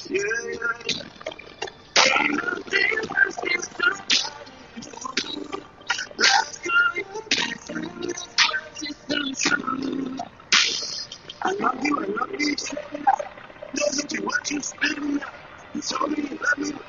Yeah, yeah. Ain't nothing worse than somebody who lies to your best friend. That's true. I love you, say that. Listen to what you spit out. You told me